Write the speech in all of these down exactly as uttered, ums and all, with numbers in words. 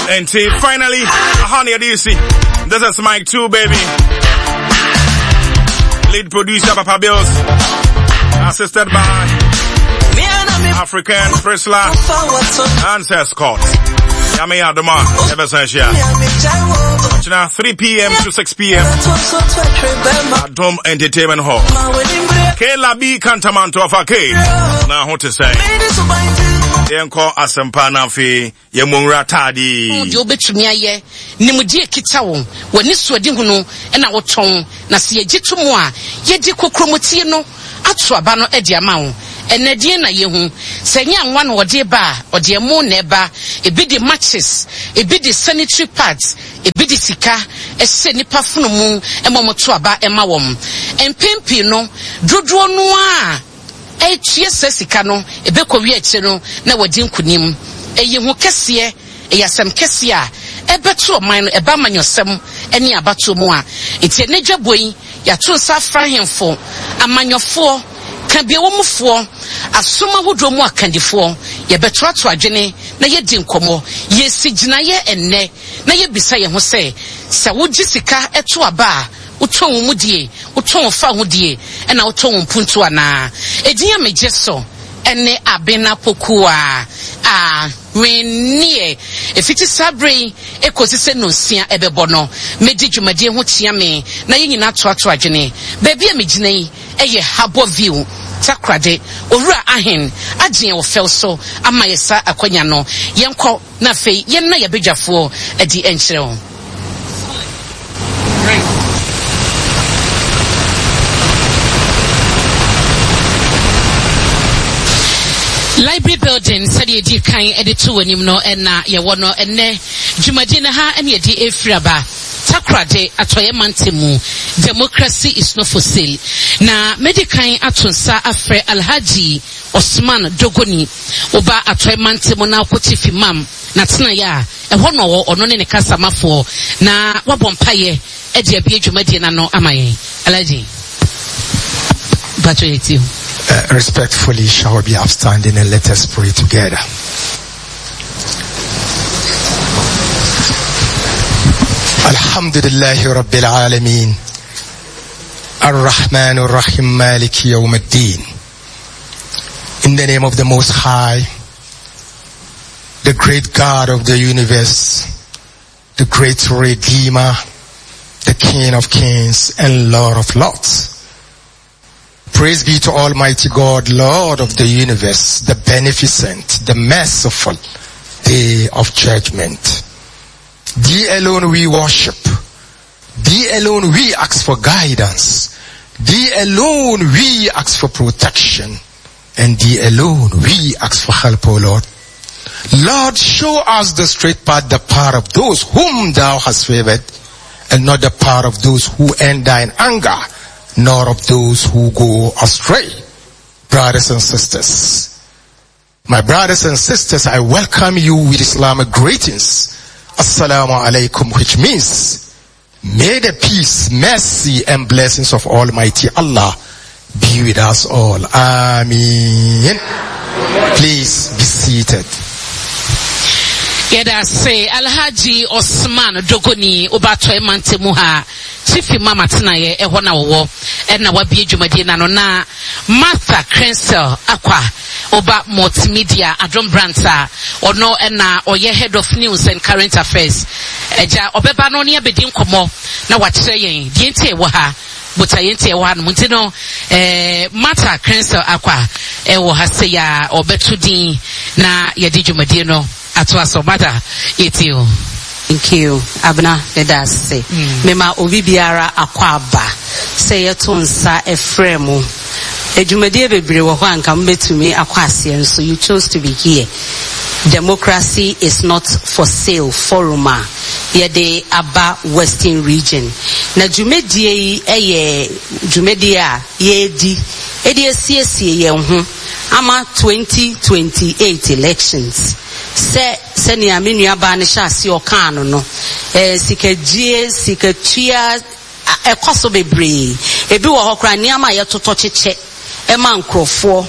And see, finally, honey, D C. This is Mike two, baby. Lead producer Papa Bills, assisted by African Prisla and Sir Scott. Yami Adama, ever since here. Now three p.m. to six p.m. at Dome Entertainment Hall. Kayla B. Cantamanto of a K. Now, what to say? Yenko Asempana fi Yemunra Tadi. You bet me, ye. Nimudi Kitao, when this Swedihuno and our tongue, Nasia Jitumwa, Yediko Cromotino, Atsuabano Ediamau. And Nadiana Yehu, saying one or dear bar, or dear moon neba, a biddy matches, a biddy sanitary pads, a biddy sika, a seni pafunumu, a momotuaba, and mawom, and pimpino, Dudro noir, a cheers sicano, a beko vietino, na wadin kunim, a yehu cassia, a yasam cassia, a betu mine, a baman yourself, any abatu moa, it's a nature boy, ya two safran for, a man your four. Can be a woman for as summa would do more candy for ye betra to a jenny, na ye dim como, ye sijna ye and ne, na ye beside who say, Sawu Jessica et to a bar, Uton Mudie, Uton Fahudie, and our tone puntuana, a dear me just so, and ne abena pokua, ah, when near, if it is Sabri, a cosise no sia ebebono, mediju my dear Hutiame, na ye not to a tragedy, baby a mijine, a ye habo view. Sakrade, Ura Ahin, Ajin or Felso, Amayesa Aquaniano, Yanko, Nafe, Yena Yabija for at the end show. Library building, Sadi Di Kain, Editu, and you know, and na Yawano, and ne, Jumadina ha, and Yadi Efraba. Takrade atoye mantemu democracy is not for sale na medikai atonsa afre Alhaji Osman Dogoni oba atoye mantemu na akoti fimam na tena ya ehwo no wo ono ne kasa mafo na wabompaye e de abie dwumadi na no amaye Alhaji Patrioti. Uh, respectfully shall we be upstanding and let us pray together. Alhamdulillahi Rabbil Alameen Ar-Rahman Ar-Rahim Maliki Yawm Ad-Din. In the name of the Most High, the great God of the universe, the great Redeemer, the King of Kings and Lord of Lords. Praise be to Almighty God, Lord of the universe, the beneficent, the merciful day of judgment. Thee alone we worship. Thee alone we ask for guidance. Thee alone we ask for protection. And thee alone we ask for help, O Lord. Lord, show us the straight path, the path of those whom thou hast favored, and not the path of those who end in anger, nor of those who go astray. Brothers and sisters, my brothers and sisters, I welcome you with Islamic greetings. Assalamu alaikum, which means, may the peace, mercy, and blessings of Almighty Allah be with us all. Ameen. Please be seated. Yeda say Alhaji Osman Dogoni Obato Emantemuha Chifi Mama Tinaye Ehona Wo Ena Wabi Jumadi na na Martha Crensel Aqua Oba Multimedia Adron Branta Ono Ena Oye Head of News and Current Affairs Eja Obeba no nia bedin komo na watre yen diente wo ha butayente wo ha mutino eh Martha Crensel Aqua e wo ha se ya obetudin na yedi Jumadi no Atwaso Mata etio. Thank you. Abna Ledas say. Mema Ovibiara Akwaba. Say Yatonsa Efremu. Ejumadi bebre wo ho anka mbetumi akwase so you chose to be here. Democracy is not for sale foruma. Yede Aba Western region. Na jumedie eye jumedia yedi edi asiesie ye ho ama twenty twenty-eight elections. Se seni aminu abane shasi okano no eh sikagie sikatua ekoso bebre ebi wo hokra niama ye toto cheche ema nkrofo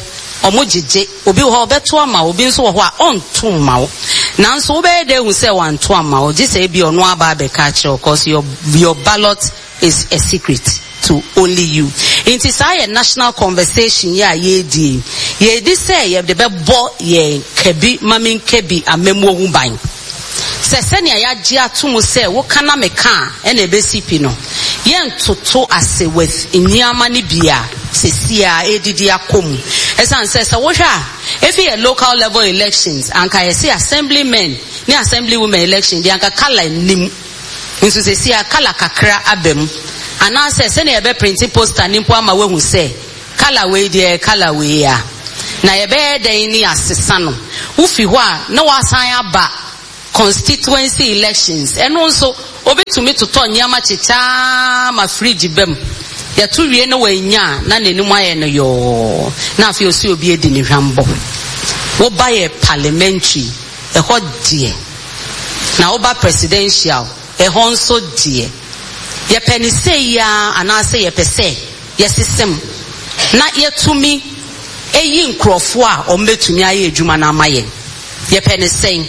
omo jeje obi ho beto ama obi nso ho a onto ma wo nanso obe de hu se wanto ama wo ji se bi ono aba be ka kire because your your ballot is a secret to only you. It is a national conversation ya ye di ye di say ye de be bo ye kebi mamin kebi amemo hu ban se senia ya gi atomu se wo kana meka e na be sipi no ye ntoto ase with nyiama ni bia sesia edidi akom esan se se wo hwa if a local level elections anka ye say assemblymen ni assemblywomen election di anka kala nim nso sesia kala kakra abem ana se se na ye be printing poster ni mpo ama we hu se kala we die kala we ya na ye be den ni asesa no wo fi ho a na wasan aba constituency elections and also obetumi to turn nyama chicha ma fridge bem ya to wie no wanya na nenu aye no yo na afi osi obi edi ni hwambo wo ba ye parliamentary e ho die na wo ba presidential e ho nso die ye peni say ya ana say ye pese ye system na ye tumi eyi nkrofo a o metumi aye adwuma na amaye ye peni say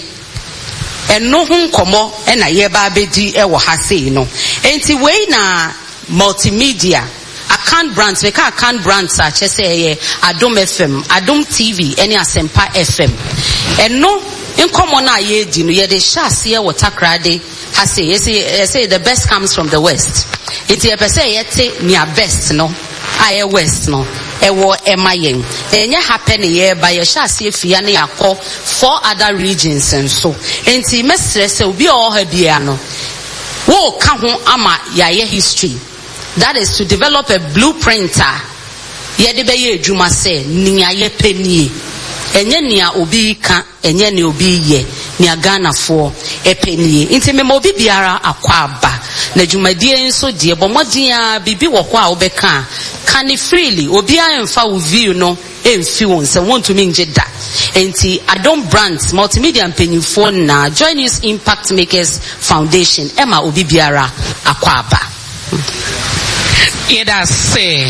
eno hu nkomo e na ye ba bedi e wo ha sei no enti we na multimedia account brands we ka account brands such as say Adom F M, Adom T V, any Asempa F M eno nkomo na ye di no ye de shase ye watakrade ha say ye say say the best comes from the west enti e pese ye te near best no aye west no ewo emayen enye happen ye ba ye shase afia na yakọ four other regions and so enti mesre se obi o ha bia no wo ka ho ama ya ye history that is to develop a blueprint ye de be ye adwuma se nia ye penie enye nia obi ka enye ne obi ye nia Ghana for epenie enti me mo bibiara akwa aba na dwumadie nso die bomodia bibi wo kwa obeka can freely obi amfa wo view no emfi won se want to me njeda enti Adom Brands multimedia mpanyifo na Joy News Impact Makers Foundation ema obi biara akwa aba yeda say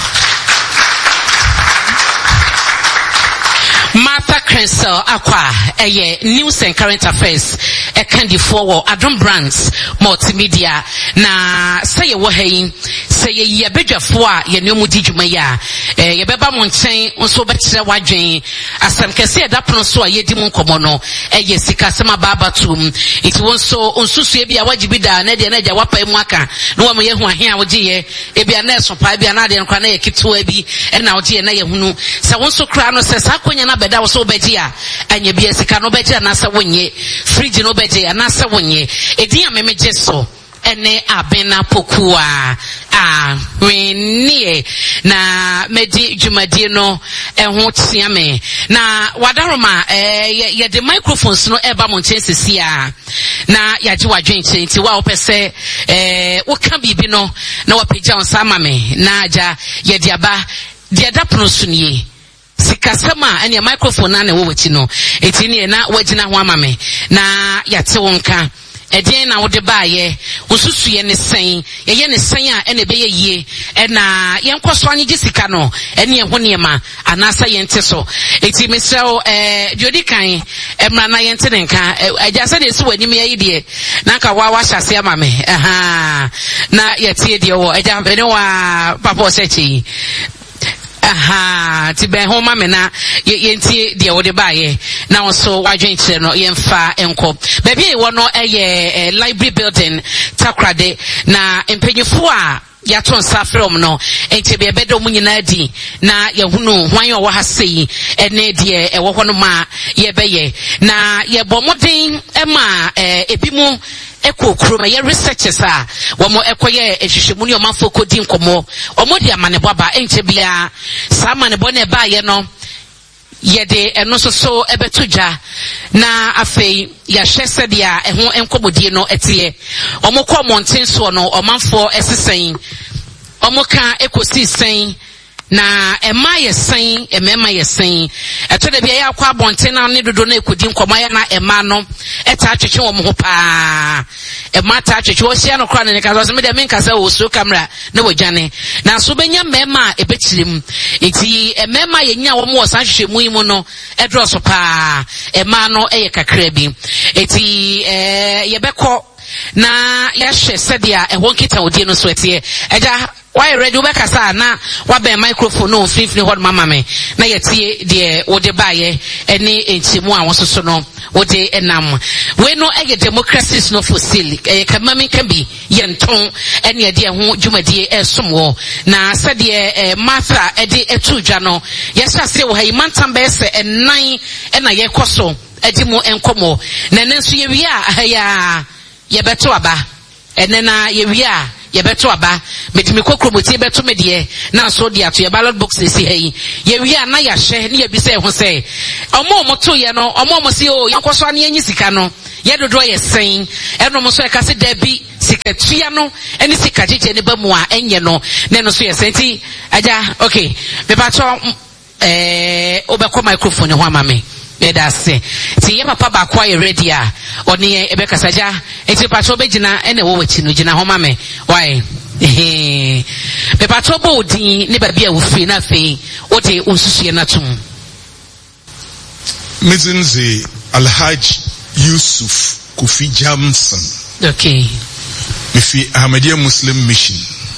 Martha Crensel Aqua, a news and current affairs, a candy forward, Adom Brands, multimedia. Na say a wahain, say ye beja for ye no mudijumaya, ye beba mountain, also better wajin, as some can say that pronso ye dimon komono, a yesika sama babatum. It won't so unsusi a wajibida, Nedia Nedia Wapa Mwaka, no one here would ye, ebi a nurse or pibe another and crane kituebi, and now dear Nayahunu. So one so crown says, Hakunya beda was so bedia, and ye be a sika no better and asa one ye, fridge no better and asa one ye, a dear meme jesso. Ene abena pokua ah we nie na medi dwumadie no ehwo tiame na wadaroma eh ye the microphones no eba monchen sesia na yaje wadwenche nti wa opese eh wo ka bibi no na wapagya onsa mame na aja ye de aba de adapono sunie sikasema ene microphone na na wo wachi no eti ne na wagina ho amame na yate wonka Edien na wode baaye osusu ye ne sen ye ye ne sen a ene be ye yie e na ye nkoso anye gisika no ene ye ho niema anasa ye nte so eti mesrel eh diodi kan emra na ye nte ne nka ajasa na esi wani me ye de na nka wa wa hyase ama me aha na ye tie de wo eja ene wa papa osechi aha ti ben ho ma me na ye ntie de wo de baaye na so wadwen kire no ye mfa enko baby e wo no eye library building Takrade na empenyefo a ya ton safrom no enti be bedo mu nyina di na ye hunu hwan ye wo ha sei ene de e wo ho no ma ye beye na ye bomoden e ma ebi mu eko kroma ye researchers a wo mo ekoye ehwehwemu ne o mafo kodi nkomo o mo di amane baba enche bia sa amane bo na ba ye no ye de eno so so ebetugya na afei ya hwese dia eho enkomodie no etie o mo kọ monten so no o manfo esesen o mo ka ekosi sen na ema ye sen emema ye sen eto de bia ya kwa abonten na ne dodo na ekodi nkoma ya na ema no eta atwetwe wo mo pa ema ta atwetwe wo hia no kra ne ka so me de me nkasa wo so camera na wodwane na so benya mema ebetirim enti emema ye nya wo mo wo san hwehwe mu yimu no edro so pa ema no eye kakra bi enti eh ye beko na yahwe sedia ehwo nkita odie no so etie eja why ready we kasa na wa be microphone no fifty hot mama me na yetie de wo de baye ene entimu a wososo no wo de enam we no eye democracies no for sale e kamami kan bi yenton ene de ho dwumadie esomwo na sade e Martha e de etudwa no yesa se wo hayimantam be se enan ena ye koso edi mu enkomo na nenso ye wi a ya ye beto aba ene na ye wi a ye beto aba metimi kokromoti beto me de na so de ato ye ballot box si hayi ye wi a na ya hye ne ye bi se ho se omo omo to ye no omo omo se o yankoso ane anyi sika no ye dodo ye sen eno mo so e ka se da bi sika tua no ene sika jeje ne ba mu a enye no ne no so ye senti aja okay me ba to eh obekọ microphone ho ama me bedase ti ye papa ba kwa ye ready a oni ebe kasaja enti pato be gina ene wo wachi no gina ho ma me why eh be pato bo odin ne ba bia wo free na fe o de onsusu ye na tum Mizinzi Alhaji Yusuf Kofi Jamson. Okay. Mifi Ahmadiyya Muslim Mission.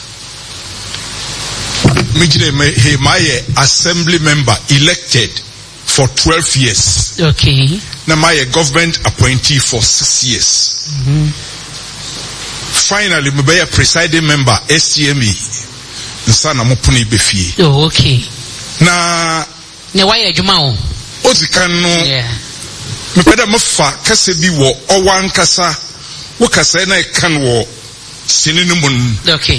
Mijine me he my assembly member elected for twelve years. Okay. Now my government appointee for six years. Mm-hmm. Finally, me be a presiding member S T M E. Nsana mo puni befi. Oh, okay. Na ne why adwuma o. Ozikan no. Yeah. Me peda mo fa kase bi wo owan kasa. Wo kasa na e kan wo sininu mun. Okay.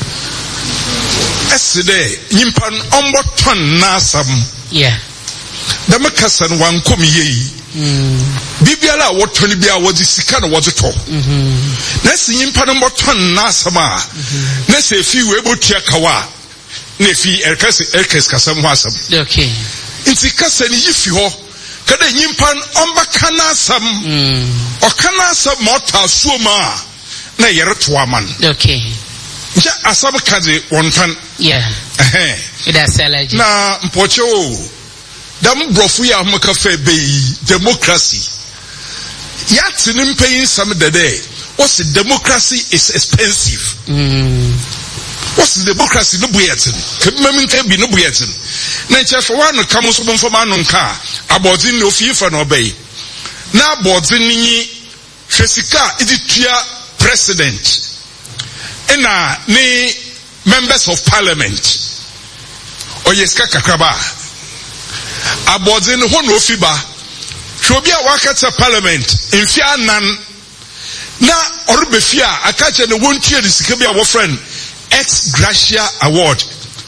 Eside nyimpa ombo ton nasam. Yeah. Da me kasa no wan kom yeyi. Mm. Bibiala wo toni bia wo di sika no wo de to. Mhm. Na si nyimpa no mbo ton nasam a. Na se fi we botua kawa. Na fi erkase erkase kasam ho asam. Okay. Inti kasa ni yifi ho. Kada nyimpa omba kana sam. Mm. O kana sam mota suoma na yere to aman. Okay. Ja asam kaze wontan. Yeah. Eh. It has allergy. Na mpoche o. Dam brofu ya maka fe be democracy. Yat nim paying some dede. What's the democracy is expensive. Mm. What's the democracy no buyetin. Kemem can be no buyetin. Na chef one come so from man nka abodin no fifa no obey. Na abodin ni hwesika iditua president. Ena ni members of parliament. Oyeska kakraba. Abodin ho no fiba. Shobi a wakata parliament infia nan na orubefia akache ne wontua de sika bia wo friend ex gratia award.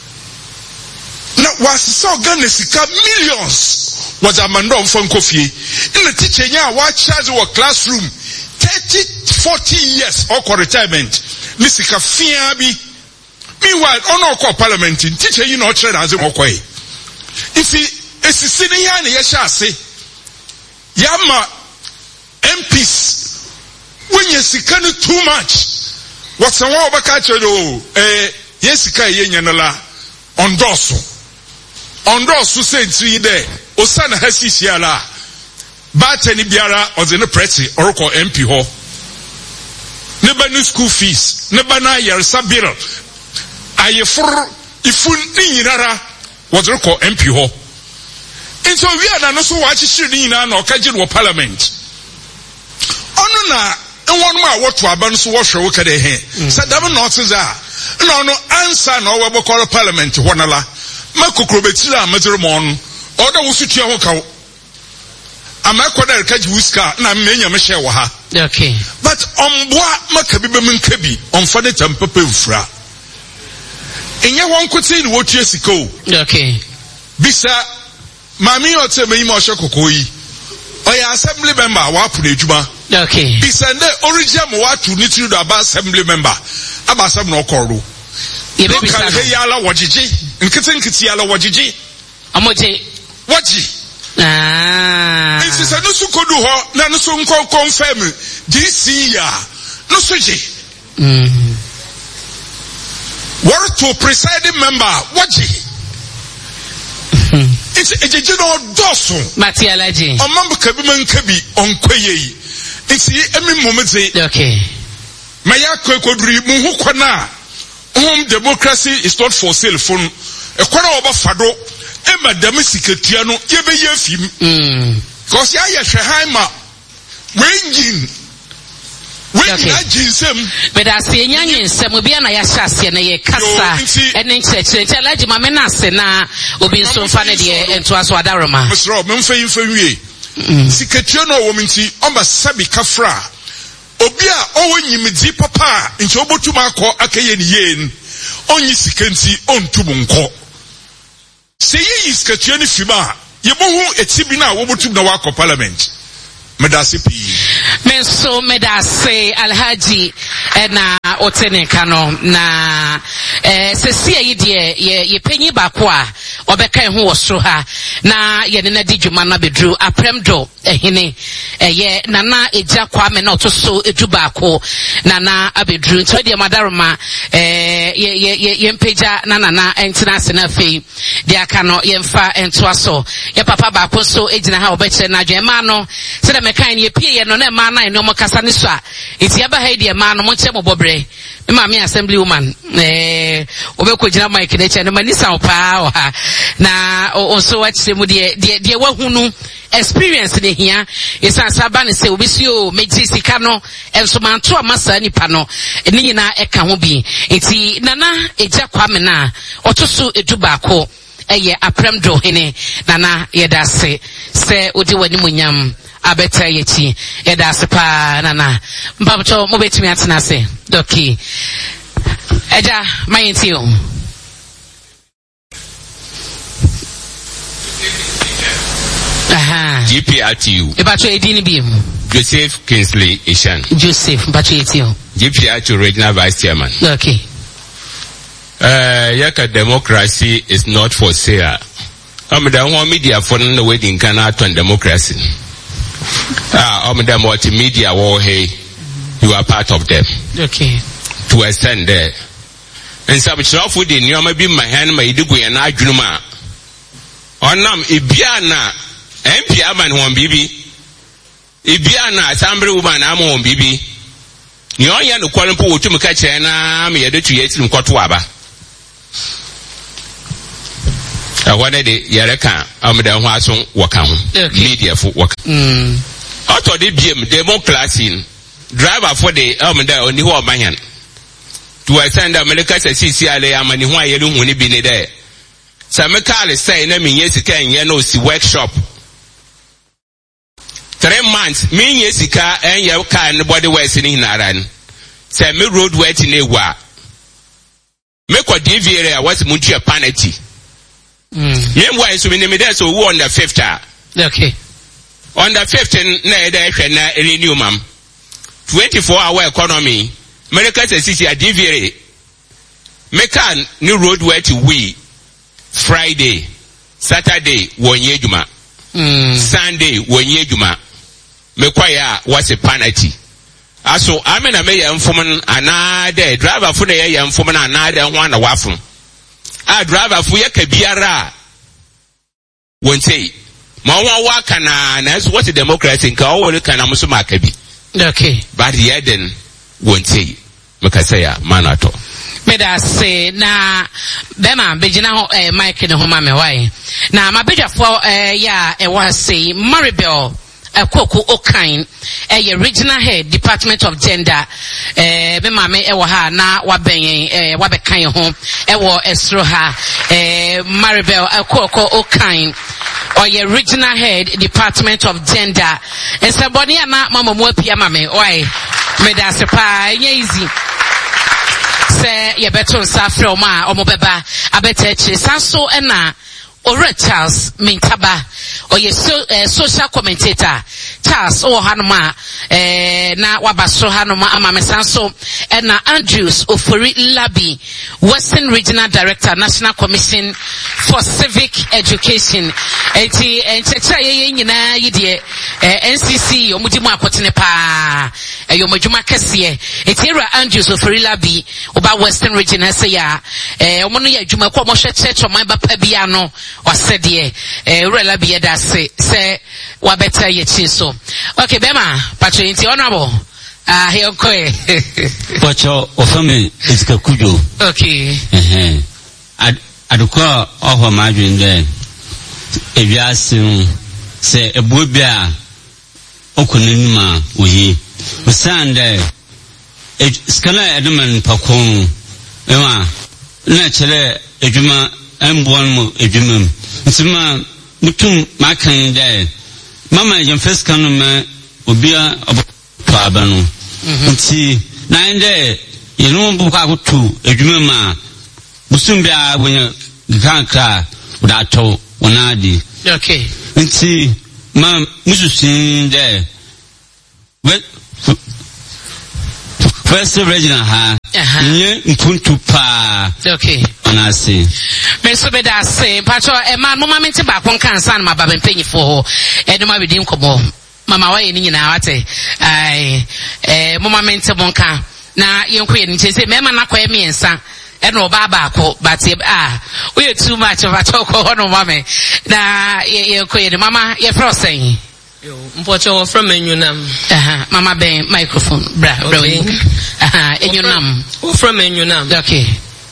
Na was so gonna sika millions was amando mfon kofie. In the teacher nya wa charge wa classroom thirty forty years or retirement. Ni sika fia bi. Meanwhile ono ko parliament teacher you know trade as okoi. If he esisi ni ya na ye sha ase yama M Ps when you sika no too much what's one obaka chedo eh yesika ye nyanala ondoso ondoso sentri de osana hasisi ala bata ni biara ozene preti oroko M P ho ne ba ni school fees ne ba na yersa bill ayefor ifun ni nyinara wozere M P ho. And so we are not so watching in an occasion of parliament. On na one more what to abandon so wash work at the hand. Said that not are no no answer no we call parliament wanala. Mako Krobetila Mazermon or the Wusutia Hoka. Amakwada Kaji Wiska na menya Michelle Waha. Okay. But on bois Makabibaman Kebi on Fadet and Pepefra. And ya one could say what years ago. Okay. Bisa Mami ote me imo shokokoi. Oya assembly member wa pune juma. Okay. Bisende original mo watu nitiri do aba assembly member. Aba asem no koro. local he yala wajiji nkiti nkiti yala wajiji amoje waji ah nti se no su kodu ho na no so nkon confirm this year no so je mm what to presiding member waji it's ejeje no doso matialaji omambo kabi man kabi onkoyei it's emi momeze okay maya kwekoduri mu hu kwana home democracy is not for sale phone e kwana oba fado e madam siketua no ye be ye fim mm because ya ye hwe ma wengin wengin ajinsem but asie nyanyin nsem bia na ya hyase na ye kasa ene nkyekire nkyelaji ma me na ase na obi nso mfa ne de ento aso adaroma mesro memfa yimfa wie siketua no wo minti omba sabi kafra obi a owo nyimdi papa nche obotuma akọ akaye ni yen onyi sikanti ontum nko se yi siketua ni fima ye bohu etibi na wo botum na wakọ parliament medase pi menso medase alhaji na oteneka no na eh sesi ayi de ye ye panyi baako a obeka ho wosoro ha na ye ne na di dwuma na bedru apremdo ehene eye nana eja kwame na otoso edu baako nana abedru nto de madaroma eh ye ye ye mpeja na nana entina se na fei de aka no ye mfa ento aso ye papa baako so ejina ha obeche na dwema no se de mekan ye pie ye no na ma na no mokasa ni so a eti aba ha de ma no mo che mo bobre me ma me assembly woman eh obekojina mic na che no manisa opa oha na onso wa chire mu de de wa hunu experience ne hia isa saba ne se obisi o meji sika no enso manto amasa nipa no eni nyina eka ho bi eti nana eja kwame na otoso edu baako eye apremdo hene nana yedase se odi wani munyam abeta yechi yedase pa nana mpabto mo betimi atena se doki eja mayenti o aha G P R T U ebacho edini bi mu Joseph Kingsley Ishan Joseph mpacho eti o G P R T U regional vice chairman. Okay. Uh, yaka democracy is not for sale. I'm the one media for the wedding cannot on democracy. Ah, I'm the multimedia war hey, you are part of them. Okay. To extend there. And some stuff within you may be my hand, my dugu and I juma. Onam ibiana, M P man one bibi. Ibiana, Sambre woman, I'm one bibi. You are young to call him to make a chena, me a to yet in Kotwaba. I wanted the Yareka, I'm the Wason Wakam, media for work. Mm. Auto the B M, demo class in driver for the Elmada on the whole man. To send America says C C L A, I'm an Iwa Yellow when he been there. Samekal is saying, I mean, yes, you can, you know, see workshop. Three months, me, yes, you can, and your car, nobody was in Naran. Say, me road wet in a wa. Make what deviate was Muntia Panity. Meanwhile, so many minutes, so on the fifth. Okay. On the fifteenth, na na renew ma'am. Twenty-four hour economy. America says it's a deviate. Make a new road where to we. Friday, Saturday, one year juma. Sunday, one year juma. Mekwaya was a penalty. Also, I mean, I may informant another driver for the informant another one a waffle. A driver for your kabiara. Won't say, Mawa wakana, that's what the democracy in Kawa can amusuma kabi. Okay. But yet then, won't say, Makasaya, manato. Meda say na bema bejina ho eh mic ne ho ma me wai na mabedwafo eh ya e wa say Maribel Akwoku Okan eh regional head department of gender eh be ma me e wo ha na wa ben eh wa be kan ho e wo esro ha eh Maribel Akwoku Okan or your regional head department of gender eseboni na mama mu apia ma me wai meda se pa nya easy se ye beto nsa frɛ ma omo beba abeta echi sanso na Ore Charles Mintaba oye so, uh, social commentator Charles o hanoma eh na wabaso hanoma amamesanso and na Andrews Ofori Labi, Western Regional Director, National Commission for Civic Education. Eti enchecha ye nyina yidie N C C omudi mu akotene pa eyo madwuma kese eti era Andrews Ofori Labi oba Western Region say ya eh omo no ya adwuma ko mo hwe church oman ba pa bia no wasede eh ura Labi ya da se se wa better ye chi so. Okay, Bema, Pacho inti honorable. Ah, here okay. Pacho ofame iska kujo. Okay. Eh eh. Adukwa oho madwin de ebiasim se ebobia okununuma oyi. Usande skala edman pakon ema na chere edwuma emboan mu edwumam. Ntima mutum makan de mama yen first kanuma obia obabano. Nti na ende yenu bu ka kutu edwumama busumbia wonya kanka udato onadi. Okay. Nti ma mususin de we first regional ha nye mpuntu pa. Okay. Onasi me so be da say pacho e ma no ma mente ba kon kan san ma ba mpanyifo e do ma bedi nkomo mama wa ye ni nyina wate ai eh mo ma mente bon kan na yenko ye ni say me ma na kwa emiensa e no ba ba ko but ah we too much of a talk ho no mama na yenko ye mama ye fro say yo mpocho from enyunam aha mama ben microphone bra bra aha enyunam from enyunam. Okay.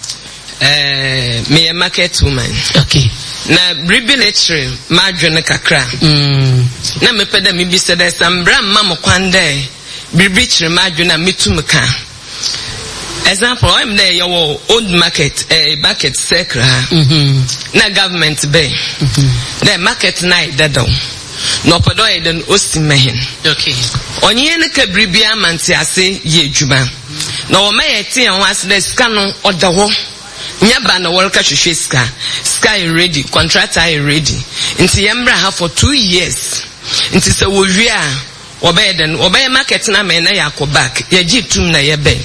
Eh, me a market woman. Okay. Na bribiletry madwene kakra. Mm. Na me peda me bi said some bram mama kwande bribiletry madwene mitumka. Example, I'm there your old market, eh market sector. Mhm. Na government bay. Mhm. Na market night dado. No podo e den osimehen. Okay. Onye ne ka bribia manti ase ye djuma. Na o maye ti an was the scan oda ho. Nyaba na worka hwehwe ska. Ska is ready, contractor is ready. Nti yembra ha for two years. Nti se wo wi a obey den obey market na me na yakọ back. Ye gitum na ye be.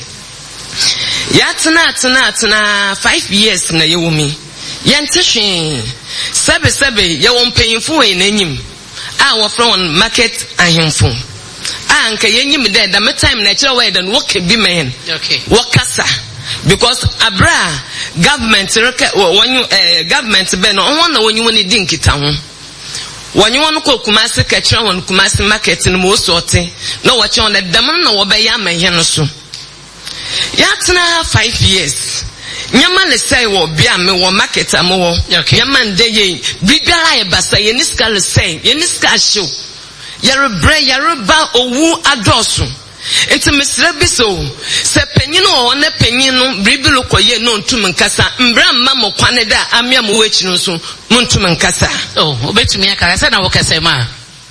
Ya tena tena tena five years na ye wumi. Ye ntehwe. Sebe sebe ye wo mpanyimfo we na enyim. A wo from market ahemfo. A nka ye nyim de da me time na kire we den wo ka bi men. Okay. Wo kasa. Because abra government when you uh, government be no one na when you want din kita ho when you want ko Kumasi ka kira won Kumasi market no mo sorte na wo che on dam na wo be ya mahe no so ya tena five years nyama le say wo bia me wo market am wo nyama nde ye bibara ye basa ye ni ska le say ye ni ska show ye rebre ye reba owu adoso. Enti mesra biso se penyin o na penyin no bribilo koye no ntum nkasa mbra mma mo kwane da amia mo wachi no so mo ntum nkasa. Oh obetumi aka se na wo kase ma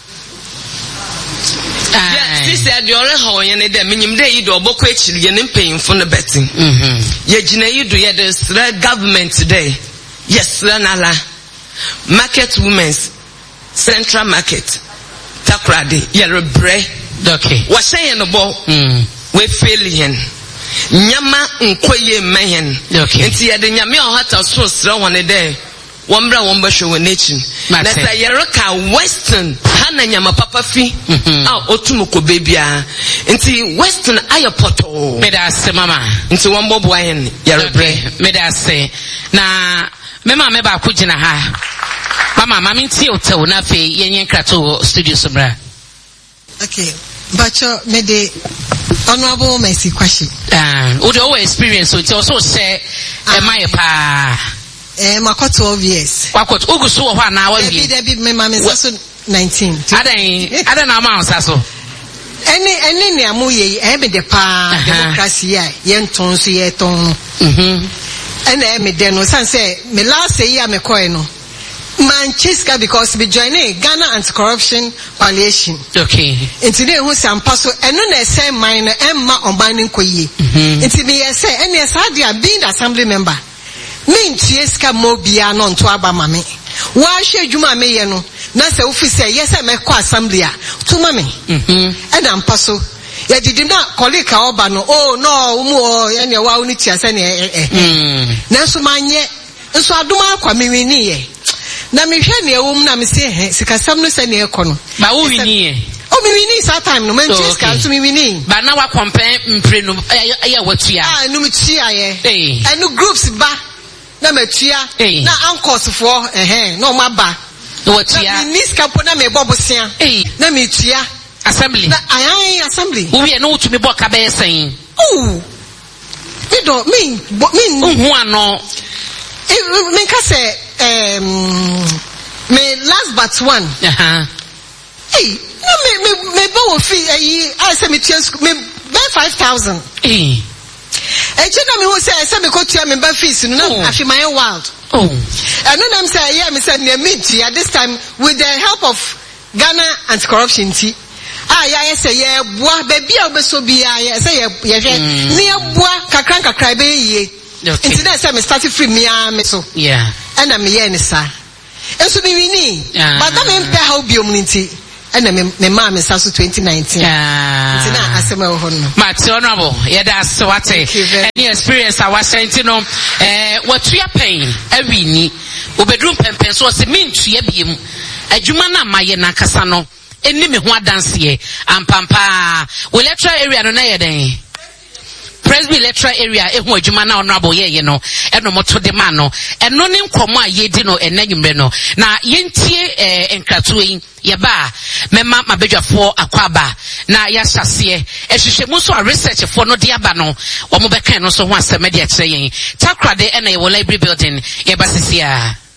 ah sisi adiore ho ye ne da minyim da yi do oboko achiri ye ne mpanyimfo no betin. Mhm. Ye gina yi do ye the sra government today. Yes nala market women's central market takrade ye rebre. Okay. What saying no bo mm we failien nyama nkoye mehen. Okay. Nti ya de nyame o hata so sra won de wombra won ba hwe won echi na sa yereka western hana nyama papa fi a otum ko bebia nti western ayopoto me da se mama nti won bobo ahen yerebre me da se na me ma me ba ko gina ha mama mama nti otew na fe yenyen krato studio sobra. Okay. Bacho me de honorable Mercy Kwashi. Ah, uh, we always experience so it also say e my pa eh makọ twelve years. Wakot ugu so ho na wa bi. Dey be me mama so nineteen. Adan adan na ma onsa so. Any any ne amuye e be de pa democracy a ye nton so ye ton. Mhm. Ena e me de no san say me last year me koe no. Manchester because be joining Ghana Anti-Corruption Coalition. Okay. Into the who some paso and no na say mine Emma on binding koye. Into me say and yes I being assembly member. Me ntie ska mo bia no nto aba mame. wa hwe adwuma me ye no na se wo fi se yes e me kɔ assembly a to ma me mhm e na mpa so ya didi na colleague ka oba no oh no umu o ye ne wa uni tia se ne eh mhm na so manye nso adoma akwa me wini ye na me hwe ne ewum na me se he sikasam no se ne ekɔ no ba wo wini ye oh me wini sa time no man just can to me wini ba na wa compare mpre no ya watua ah no me tua ye eh enu groups ba na matua na anchors for eh no ma ba watua na ni skapo na me bobosia eh na me tua assembly na ayan assembly wo we no utumi boka be sen oh me do me me hu ano me ka say um me last but one aha hey no me me me bo fi eh I say me tua me five thousand eh eje na me ho say say me ko tua me ba fees no na afi my wild oh and no am say yeah me say near meet at this time with the help of Ghana Anti-Corruption T ah ya say yeah boa baby a obeso bia ya say yeah hwe ne boa kakra kakra be yie nti na say me start free me a me so yeah and am ye ne sa enso me wini but na me mpe how biom nti and me me ma me sa so twenty nineteen yeah nti na asema ho no Mate honorable yeah that's what any experience I was saying no eh watua pen awini obedrum pempen so se mentua biem adwuma na maye na kasa no eni me ho adanse ampampa we electoral area no na ye den Presby electoral area ehu adwuma na honorable ye ye no eno moto de ma no eno ne nkomo a ye di no enanwumre no na yentie eh enkratoe yi ye ba mema mabedwafo akwaba na ya hyase ehwehwemu so a research for no de aba no wo mo bekan no so ho asem de a kire yen takrade ena ye wo library building ye basisia